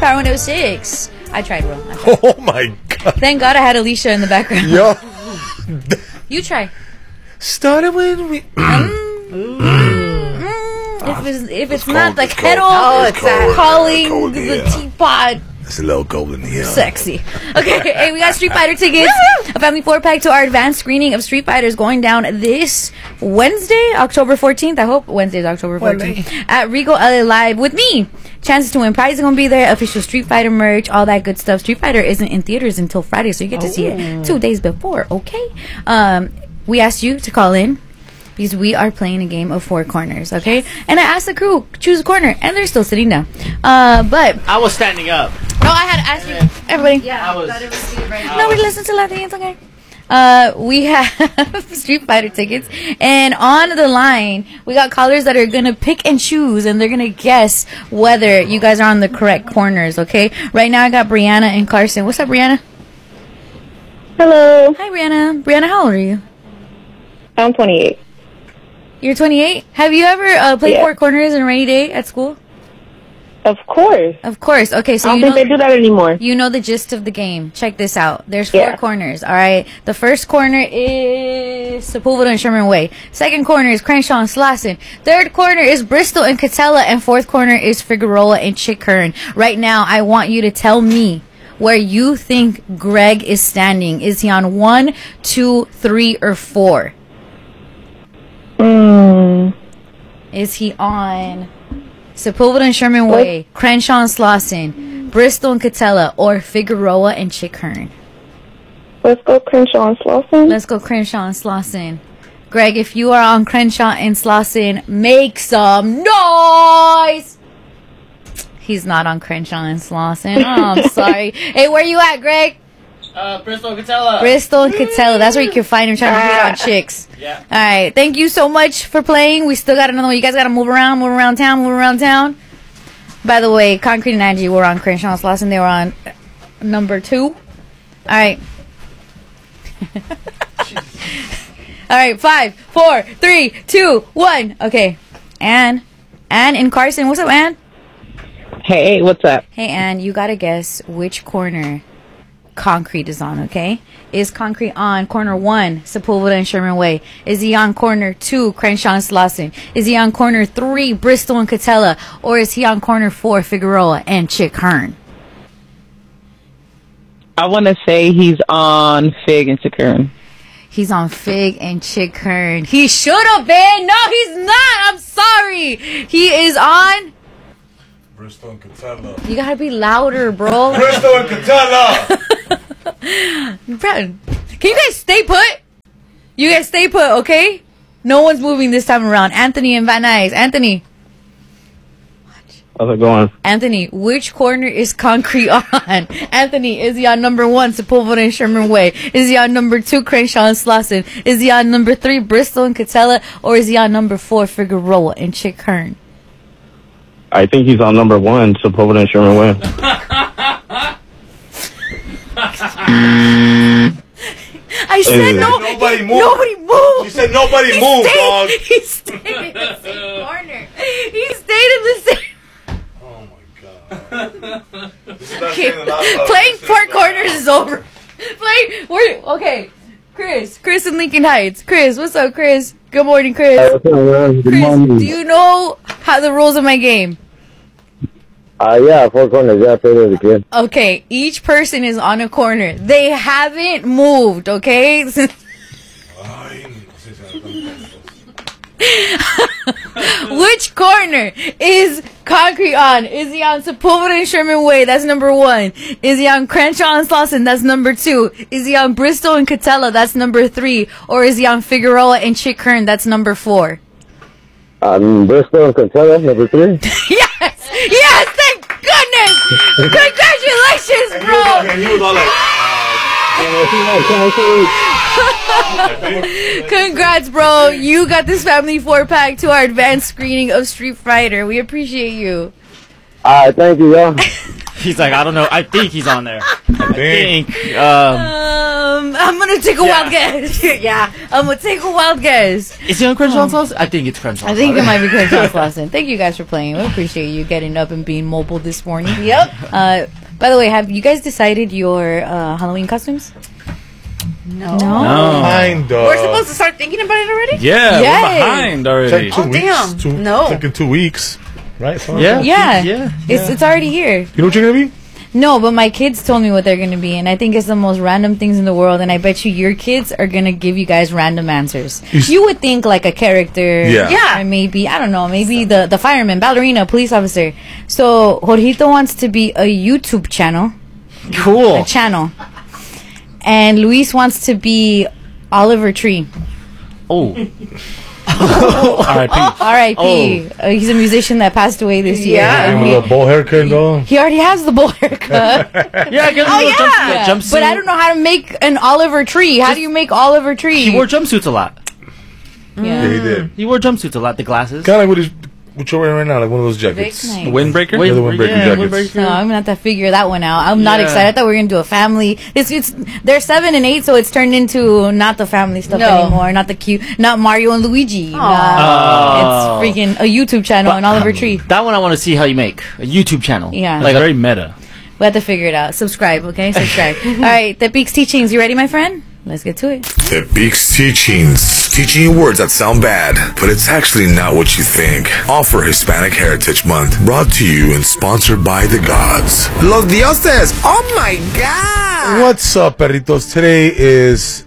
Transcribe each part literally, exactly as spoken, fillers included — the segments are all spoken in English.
Power one oh six. I tried, bro. I tried. Oh my god. Thank God I had Alicia in the background. Yo. You try. Started when we. Mm. Mm. If it's, if it's, it's not the it's kettle cold. Oh, it's cold. calling cold, the yeah. teapot. It's a little cold in here. Sexy. Okay, hey, we got Street Fighter tickets. A family four pack to our advanced screening of Street Fighter is going down this Wednesday, October fourteenth. I hope Wednesday's October fourteenth. At Regal L A Live with me. Chances to win prizes are going to be there. Official Street Fighter merch, all that good stuff. Street Fighter isn't in theaters until Friday, so you get to oh. see it two days before, okay? Um, we asked you to call in because we are playing a game of four corners, okay? And I asked the crew, choose a corner, and they're still sitting down. Uh, but I was standing up. No, I had to ask you. Everybody. Yeah, I was. Right Nobody listens to Latin. It's okay. Uh, we have Street Fighter tickets, and on the line we got callers that are gonna pick and choose, and they're gonna guess whether you guys are on the correct corners. Okay. Right now I got Brianna and Carson. What's up, Brianna? Hello. Hi, Brianna. Brianna, how old are you? I'm twenty-eight. You're twenty-eight. Have you ever uh, played yeah. four corners in a rainy day at school? Of course. Of course. Okay, so I don't you think know, they do that anymore. You know the gist of the game. Check this out. There's four yeah. corners, all right? The first corner is Sepulveda and Sherman Way. Second corner is Crenshaw and Slauson. Third corner is Bristol and Catella. And fourth corner is Figueroa and Chick Hearn. Right now, I want you to tell me where you think Greg is standing. Is he on one, two, three, or four? Mm. Is he on Sepulveda and Sherman Way, what? Crenshaw and Slauson, Bristol and Catella, or Figueroa and Chick Hearn? Let's go Crenshaw and Slauson. Let's go Crenshaw and Slauson. Greg, if you are on Crenshaw and Slauson, make some noise! He's not on Crenshaw and Slauson. Oh, I'm sorry. Hey, where you at, Greg? Uh, Bristol and Catella. Bristol and Catella. That's where you can find him trying to hit on chicks. Yeah. All right. Thank you so much for playing. We still got another one. You guys got to move around, move around town, move around town. By the way, Concrete and Angie were on Crenshaw and Slauson. They were on number two. All right. All right. Five, four, three, two, one. Okay. Ann. Ann and Carson. What's up, Ann? Hey, what's up? Hey, Ann. You got to guess which corner Concrete is on, okay? Is Concrete on corner one, Sepulveda and Sherman Way? Is he on corner two, Crenshaw and Slauson? Is he on corner three, Bristol and Catella? Or is he on corner four, Figueroa and Chick Hearn? I want to say he's on Fig and Chick Hearn. He's on Fig and Chick Hearn. He should have been. No, he's not. I'm sorry. He is on Bristol and Catella. You gotta be louder, bro. Bristol and Catella. Can you guys stay put? You guys stay put, okay? No one's moving this time around. Anthony and Van Nuys. Anthony. How's it going? Anthony, which corner is Concrete on? Anthony, is he on number one, Sepulveda and Sherman Way? Is he on number two, Crenshaw and Slauson? Is he on number three, Bristol and Catella? Or is he on number four, Figueroa and Chick Hearn? I think he's on number one, Sepulveda and Sherman Way. I said no. Nobody moved. Nobody moved. You said nobody he moved, stayed, dog. He stayed in the same corner. He stayed in the same. Oh my god. Okay. Playing four corners is over. Playing. We're okay. Chris. Chris in Lincoln Heights. Chris, what's up, Chris? Good morning, Chris. Hey, what's up, man? Good Chris, morning. do you know how the rules of my game? Uh, yeah, four corners. Yeah, I played as a kid. Okay, each person is on a corner. They haven't moved, okay? Which corner is Concrete on? Is he on Sepulveda and Sherman Way? That's number one. Is he on Crenshaw and Slauson? That's number two. Is he on Bristol and Catella? That's number three. Or is he on Figueroa and Chick Hearn? That's number four. Um, Bristol and Catella, number three. Yes! Yes! Thank goodness! Congratulations, bro! And he was all like, congrats, bro. You got this family four pack to our advanced screening of Street Fighter. We appreciate you. Alright, thank you, y'all. He's like, I don't know. I think he's on there. I think. think. Um, Oh, Um, I'm gonna take a wild guess. yeah, I'm gonna take a wild guess. Is it on Crenshaw sauce? I think it's Crenshaw sauce. I think it might be Crenshaw Lawson. Thank you guys for playing. We appreciate you getting up and being mobile this morning. Yep. Uh, by the way, have you guys decided your uh, Halloween costumes? No. No. No. Kind of. We're supposed to start thinking about it already? Yeah, Yay. we're behind already. Take two Oh, weeks. damn. Two, No. Taking two weeks. Right? Something Yeah. like Yeah. Yeah. It's it's already here. that. You know what you're going to be? No, but my kids told me what they're gonna be, and I think it's the most random things in the world. And I bet you your kids are gonna give you guys random answers. You s- You would think like a character, Yeah. Yeah. or maybe I don't know, maybe the the fireman, ballerina, police officer. So Jorgito wants to be a YouTube channel, Cool. a channel, and Luis wants to be Oliver Tree. Oh. R I P. R I P Uh, he's a musician that passed away this year. Yeah. Give And him a he, little bowl haircut and all. he already has the bowl haircut. Yeah, I guess oh, yeah. jumpsuit, Yeah, jumpsuit. but I don't know how to make an Oliver Tree. How do you make Oliver Tree? He wore jumpsuits a lot. Yeah, yeah. he did. He wore jumpsuits a lot. The glasses. Kind of like what, he's, what you're wearing right now, like one of those jackets. Nice. Windbreaker? Wind- Yeah, the windbreaker yeah, jackets. windbreaker. No, I'm gonna have to figure that one out. I'm not Yeah. excited. I thought we were gonna do a family. It's it's they're seven and eight, so it's turned into not the family stuff No. anymore. Not the cute, not Mario and Luigi. Oh. Nah, it's freaking a YouTube channel and Oliver Tree. That one I want to see how you make a YouTube channel. Yeah. Like very meta. We have to figure it out. Subscribe, okay? Subscribe. All right, the Peaks Teachings. You ready, my friend? Let's get to it. The Beaks Teachings. Teaching you words that sound bad, but it's actually not what you think. All for Hispanic Heritage Month. Brought to you and sponsored by the gods. Los dioses! Oh my god! What's up, perritos? Today is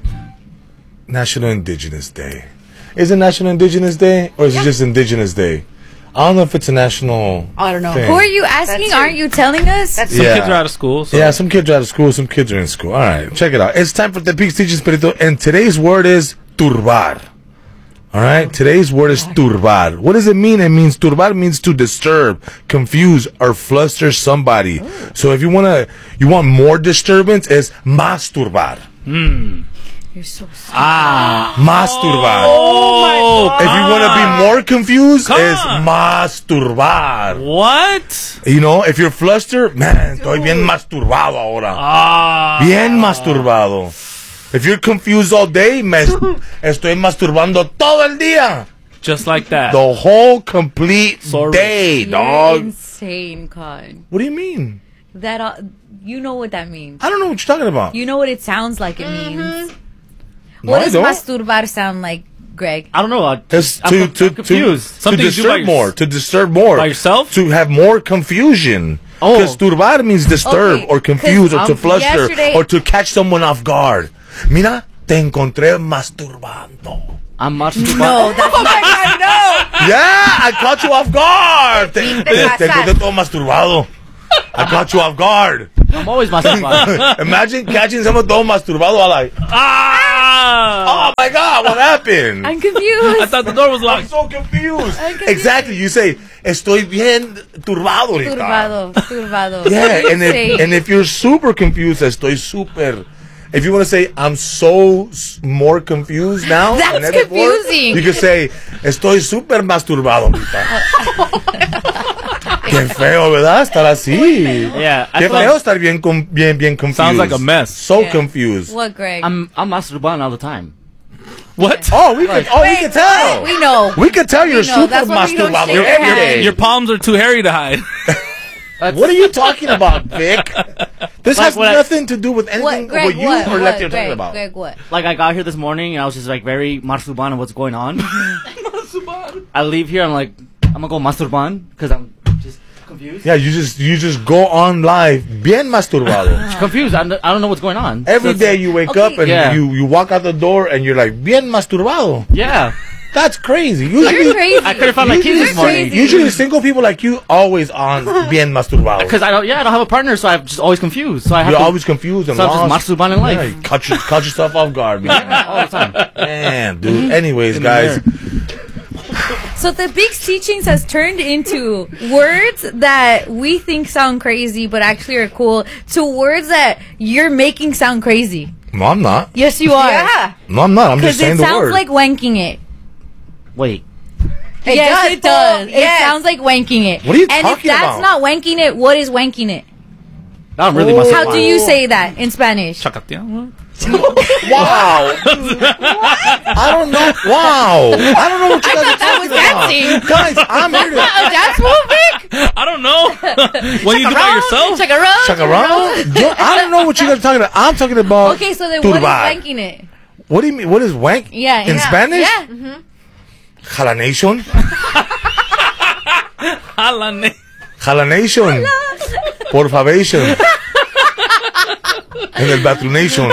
National Indigenous Day. Is it National Indigenous Day or is it just Indigenous Day? I don't know if it's a national. I don't know. thing. Who are you asking? That's Aren't you telling us? That's Some Yeah. kids are out of school. So. Yeah, some kids are out of school, some kids are in school. All right, check it out. It's time for the Peaks Teachings, perrito, and today's word is turbar. All right, today's word is turbar. What does it mean? It means turbar means to disturb, confuse, or fluster somebody. So if you wanna, you want more disturbance, it's masturbar. You're so sorry. Ah. Masturbar. Oh. If you want to be more confused, Come it's on. masturbar. What? You know, if you're flustered, man, estoy bien masturbado ahora. Ah. Bien masturbado. If you're confused all day, me estoy masturbando todo el día. Just like that. The whole complete Sorry. day, You're dog. insane, Con. What do you mean? That uh, you know what that means. I don't know what you're talking about. You know what it sounds like it means. No, What I does don't. masturbar sound like, Greg? I don't know. I, It's I'm, to, I'm to, confused. to, to Something you do by disturb yours- more. To disturb more. By yourself? To have more confusion. Oh. Because turbar means disturb Okay, or confuse 'cause, or to um, fluster yesterday- or to catch someone off guard. Mira, te encontré masturbando. I'm masturbando. No, that's Oh my god, no! Yeah, I caught you off guard. Te, te, pasas. te encontré todo masturbado. I caught you off guard. I'm always masturbando. Imagine catching someone todo masturbado. I'm like, Ah. oh my God, what happened? I'm I confused. thought the door was I'm locked. so confused. I'm confused. Exactly. You say, estoy bien turbado ahorita. Turbado, turbado. Yeah, and Insane. if, and if you're super confused, estoy super. If you want to say, I'm so s- more confused now. That's than ever before, confusing. You can say, estoy super masturbado ahorita. Qué feo, ¿verdad? Estar así. Yeah, I Qué feel feo like estar bien, com- bien, bien confused. Sounds like a mess. So Yeah. confused. What, Greg? I'm I'm masturbando all the time. What? Oh, we can, oh, we can tell. we know. We can tell you're know. super That's why we don't masturbado. shake your every hand. day. Your palms are too hairy to hide. What are you talking about, Vic? This Like has what I- nothing to do with anything What, what, Greg? you What? or What, left you're Greg? talking about. Greg, what? Like I got here this morning and I was just like very masturbando what's going on. I leave here, I'm like, I'm gonna go masturban because I'm just confused. Yeah, you just you just go on live bien masturbado. Confused. I don't, I don't know what's going on. Every So day it's- you wake Okay. up and Yeah. you, you walk out the door and you're like bien masturbado. Yeah. That's crazy. You're Usually, crazy. I couldn't find my usually, keys this morning. crazy. usually single people like you always on bien masturbado. Because I don't, yeah, I don't have a partner, so I'm just always confused. So I have You're to, always confused and so I'm just lost. masturban in life. Yeah, you caught, you, caught yourself off guard, man. all the time. Man, dude. Anyways, In the guys. So the Big's teachings has turned into words that we think sound crazy, but actually are cool, to words that you're making sound crazy. No, I'm not. Yes, you are. Yeah. No, I'm not. I'm just Because saying it the sounds word. like wanking it. Wait. It yes, does, it does. Paul. Yes. It sounds like wanking it. What are you and if talking that's about? not wanking it, what is wanking it? Now I'm really Oh. masturban. How do you say that in Spanish? Chacateando. Wow. I don't know. Wow. I don't know what you guys are that was talking about. dancing. Guys, I'm here to... A dance move, Vic? I don't know. When you do that yourself? Check around. Chacarrón? Yo, I don't know what you guys are talking about. I'm talking about Okay, so then what is turbar. wanking it? What do you mean? What is wank? Yeah, In yeah. Spanish? Yeah. Mm-hmm. Jalanation? Jalane. Jalanation. Por favation. En el Batrunation.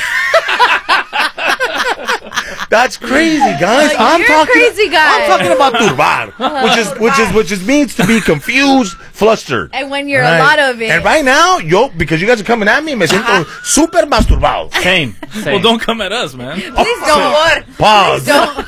That's crazy, guys. Uh, I'm you're talking. crazy guy. I'm talking about turbar, which is which is which is means to be confused, flustered. And when you're Right. a lot of it. And right now, yo, because you guys are coming at me, me siento super masturbado. Same. Same. Well, don't come at us, man. Please don't. Pause. Don't.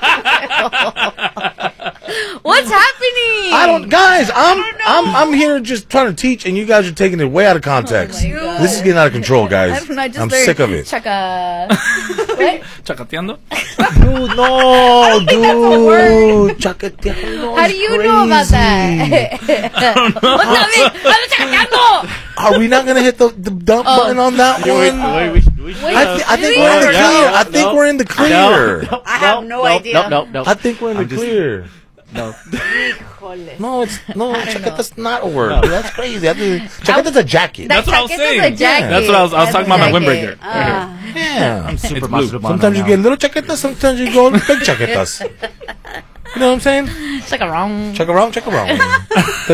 What's happening? I don't, guys. I'm I'm I'm here just trying to teach, and you guys are taking it way out of context. Oh my God. This is getting out of control, I guys. don't know, I just I'm learned sick of it. Chaka. What? Chacateando? Dude, no, dude. Chacateando How is do you know about crazy. that? What's that mean? Ano chacateando? Are we not gonna hit the, the dump Oh. button on that Wait, one? wait, we, we should, Wait, I, th- I think really? we're in the Yeah, clear. no, I think no. we're in the clear. No, I have no no, idea. No, no, no. I think we're in the I'm just- clear. No. No, it's no. Chaqueta's not a word. No. Dude, that's crazy. That's a, chaqueta's a jacket. That That's what I was chaqueta's saying. a jacket. That's what I was- I was That's talking a about my jacket. windbreaker. Ah. Yeah. I'm super It's blue. masturbant Sometimes you right get little chaquetas. Sometimes you go big chaquetas. You know what I'm saying? Chaka wrong. Check around. Check around.